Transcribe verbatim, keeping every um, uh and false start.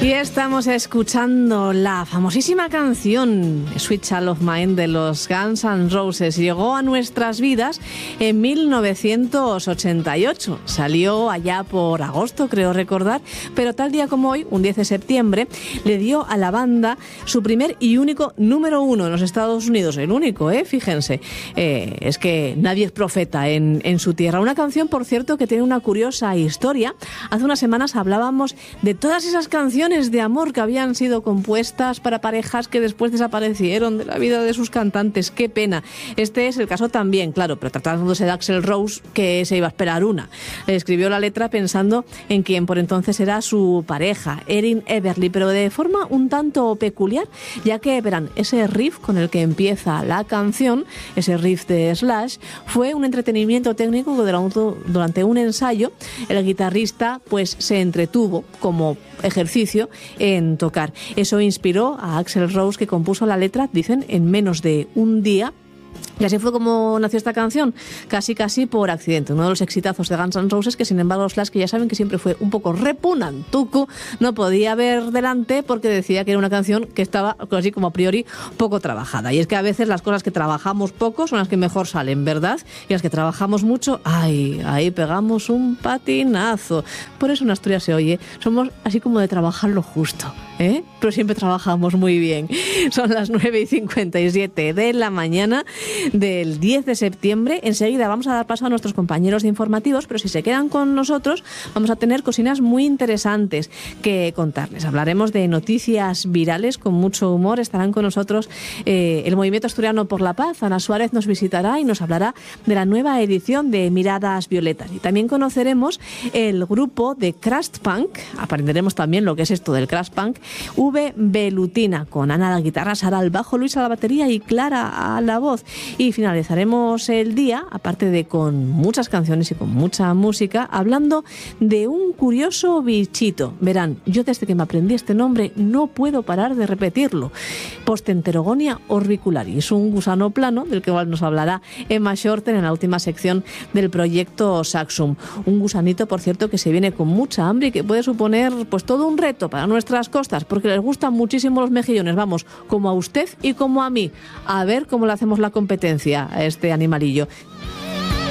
Y estamos escuchando la famosísima canción Sweet Child of Mine de los Guns N' Roses. Llegó a nuestras vidas en mil novecientos ochenta y ocho. Salió allá por agosto, creo recordar, pero tal día como hoy, un diez de septiembre, le dio a la banda su primer y único número uno en los Estados Unidos. El único, ¿eh? Fíjense. Eh, es que nadie es profeta en, en su tierra. Una canción, por cierto, que tiene una curiosa historia. Hace unas semanas hablábamos de todas esas canciones de amor que habían sido compuestas para parejas que después desaparecieron de la vida de sus cantantes. Qué pena. Este es el caso también, claro, pero tratándose de Axl Rose, que se iba a esperar una. Le escribió la letra pensando en quien por entonces era su pareja, Erin Everly, pero de forma un tanto peculiar, ya que, verán, ese riff con el que empieza la canción, ese riff de Slash, fue un entretenimiento técnico que durante un ensayo el guitarrista pues se entretuvo como ejercicio en tocar. Eso inspiró a Axl Rose, que compuso la letra, dicen, en menos de un día. Y así fue como nació esta canción, casi casi por accidente. Uno de los exitazos de Guns N' Roses, que sin embargo Slash, que ya saben que siempre fue un poco repugnantuco, no podía ver delante porque decía que era una canción que estaba así como a priori poco trabajada. Y es que a veces las cosas que trabajamos poco son las que mejor salen, ¿verdad? Y las que trabajamos mucho, ¡ay! Ahí pegamos un patinazo. Por eso en Asturias se oye, somos así como de trabajar lo justo, ¿eh? Pero siempre trabajamos muy bien. Son las nueve y cincuenta y siete de la mañana del diez de septiembre. Enseguida vamos a dar paso a nuestros compañeros de informativos, pero si se quedan con nosotros vamos a tener cosinas muy interesantes que contarles. Hablaremos de noticias virales con mucho humor. Estarán con nosotros eh, el Movimiento Asturiano por la Paz. Ana Suárez nos visitará y nos hablará de la nueva edición de Miradas Violetas. Y también conoceremos el grupo de Crust Punk. Aprenderemos también lo que es esto del Crust Punk. V. Velutina, con Ana a la guitarra, Sara al bajo, Luis a la batería y Clara a la voz. Y finalizaremos el día, aparte de con muchas canciones y con mucha música, hablando de un curioso bichito. Verán, yo desde que me aprendí este nombre no puedo parar de repetirlo. Postenterogonia orbicularis. Es un gusano plano del que igual nos hablará Emma Shorten en la última sección del proyecto Saxum. Un gusanito, por cierto, que se viene con mucha hambre y que puede suponer pues todo un reto para nuestras costas, porque les gustan muchísimo los mejillones, vamos, como a usted y como a mí. A ver cómo le hacemos la competencia a este animalillo.